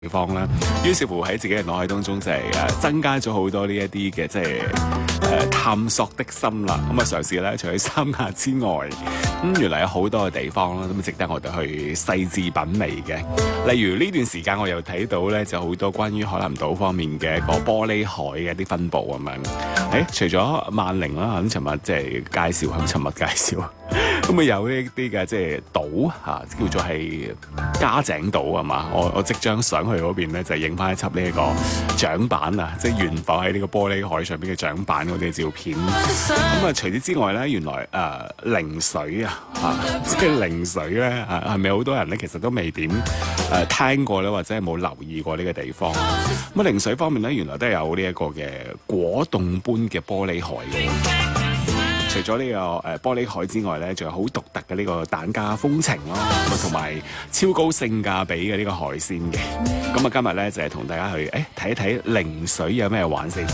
地方啦，於是乎喺自己嘅腦海當中就係增加咗好多呢一啲嘅即係探索的心啦。咁啊嘗試咧，除咗三亞之外，原來有好多嘅地方啦，咁值得我哋去細緻品味嘅。例如呢段時間我又睇到咧，就好多關於海南島方面嘅一個玻璃海嘅啲分佈咁樣。除咗萬寧啦，咁尋日即係介紹，尋日介紹。咁啊有呢啲嘅即係島嚇，叫做係嘉井島係嘛？我即將上去嗰邊咧，就影翻一輯呢一個槳板啊，即係懸浮喺呢個玻璃海上邊嘅槳板嗰啲照片。咁啊除此之外咧，原來陵水啊即係陵水咧係咪好多人咧其實都未點聽過咧，或者係冇留意過呢個地方？咁啊陵水方面咧，原來都有呢一個嘅果凍般嘅玻璃海嘅。除咗呢個玻璃海之外咧，仲有好獨特嘅呢個蛋家風情咯，同埋超高性價比嘅呢個海鮮嘅。咁啊，今日咧就係同大家去睇一睇陵水有咩玩先。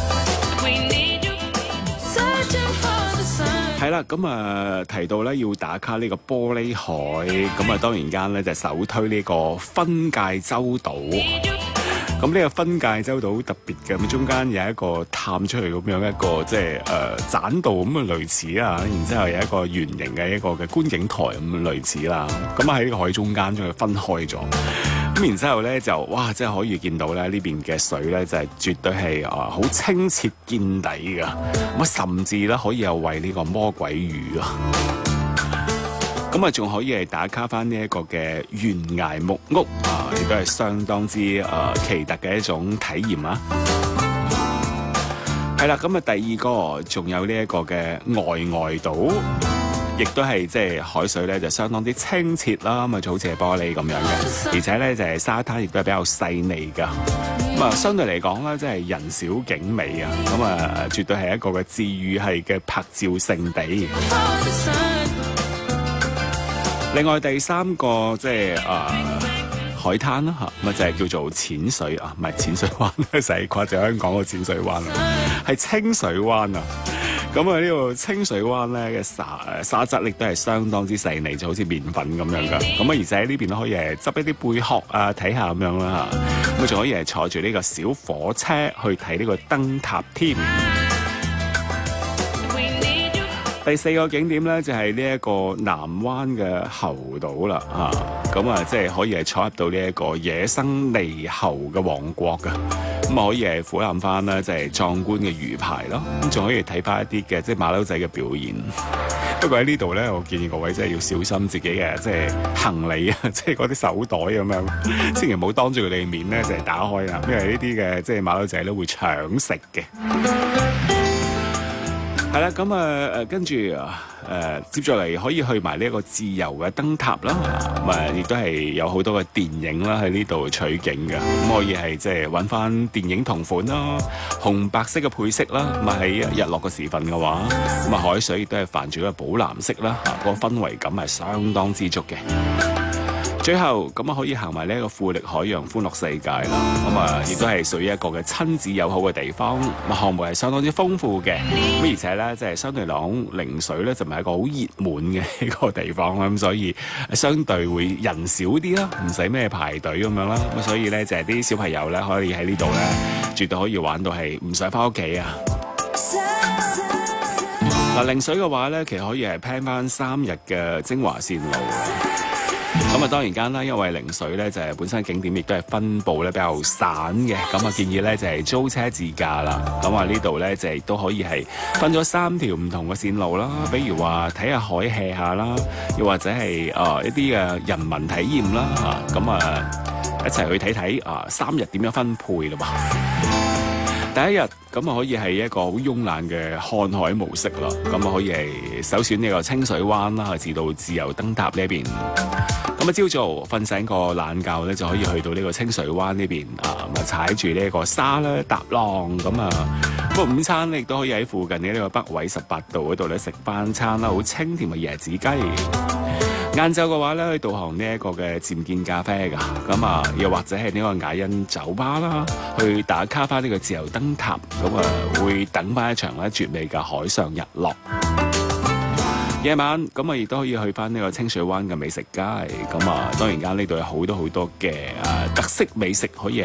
係啦，咁啊提到咧要打卡呢個玻璃海，咁啊當然間咧就首推呢個分界洲島。咁呢個分界洲島好特別嘅，咁中間有一個探出去咁樣一個即係棧道咁嘅類似啊，然之後有一個圓形嘅一個嘅觀景台咁嘅類似啦。咁喺呢個海中間將佢分開咗，咁然之後咧就哇，即係可以見到咧呢邊嘅水咧就係絕對係好清澈見底㗎。咁甚至咧可以有餵呢個魔鬼魚啊！咁啊，仲可以係打卡翻呢一個嘅懸崖木屋啊，亦都係相當之奇特嘅一種體驗啊！係啦，咁啊第二個仲有呢一個嘅外島，亦都係即係海水咧就相當之清澈啦，咁啊就好似係玻璃咁樣嘅，而且咧就係沙灘亦都係比較細膩噶。咁啊，相對嚟講咧，即係人少景美啊，咁啊絕對係一個嘅治癒系嘅拍照勝地。另外第三個即係海灘啦嚇，咁就係叫做淺水啊，唔係淺水灣，成日掛住香港個淺水灣啊，係清水灣啊。咁啊呢個清水灣咧嘅沙質亦都係相當之細膩，就好似麵粉咁樣噶。咁啊而且喺呢邊都可以係執一啲貝殼啊睇下咁樣啦嚇，咁啊仲可以係坐住呢個小火車去睇呢個燈塔添。第四個景點咧就係呢一個南灣嘅猴島啦，咁啊即係可以係坐入到呢一個野生獼猴嘅王國噶，咁啊可以係俯瞰翻啦，即係壯觀嘅魚排咯，咁仲可以睇翻一啲嘅即係馬騮仔嘅表演。不過喺呢度咧，我建議各位真係要小心自己嘅即係行李啊，即係嗰啲手袋咁樣，千祈唔好當住佢哋面咧就係打開啊，因為呢啲嘅即係馬騮仔咧會搶食嘅。係啦，咁啊跟住接住嚟可以去埋呢一個自由嘅燈塔啦，咁啊亦都係有好多嘅電影啦喺呢度取景嘅，咁可以係即係揾翻電影同款啦，紅白色嘅配色啦，咁啊喺日落嘅時分嘅話，咁啊海水亦都係泛住一個寶藍色啦，個氛圍感係相當之足嘅。最後咁啊可以行埋呢一個富力海洋歡樂世界啦，咁啊亦都係屬於一個嘅親子友好嘅地方，咁項目係相當之豐富嘅，咁而且咧即係相對嚟講陵水咧就唔係一個好熱門嘅一個地方啦，咁所以相對會人少啲啦，唔使咩排隊咁樣啦，咁所以咧就係啲小朋友咧可以喺呢度咧絕對可以玩到係唔使翻屋企啊！嗱，陵水嘅話咧其實可以係 plan 翻3日嘅精華線路。咁啊，當然間啦，因為陵水咧就係本身景點亦都係分佈咧比較散嘅，咁啊建議咧就係租車自駕啦。咁啊呢度咧就係都可以係分咗3條唔同嘅線路啦，比如話睇下海 hea 下啦，又或者係一啲嘅人文體驗啦，咁啊一齊去睇睇3日點樣分配啦噃。第一日咁啊可以係一個好慵懶嘅看海模式啦，咁啊可以係首選呢個清水灣啦，至到自由燈塔呢邊。咁啊朝早瞓醒個懶覺咧，就可以去到呢個清水灣呢邊咁啊踩住呢一個沙啦，搭浪咁啊。咁啊午餐咧亦都可以喺附近嘅呢個北緯18度嗰度咧食翻餐啦，好清甜嘅椰子雞。晏晝嘅話咧，去導航呢一個嘅漸見咖啡噶，咁啊又或者係呢個雅欣酒吧啦，去打卡翻呢個自由燈塔，咁啊會等翻一場咧絕美嘅海上日落。 夜晚咁啊，亦都可以去翻呢個清水灣嘅美食街。咁啊，當然間呢度有好多嘅特色美食可以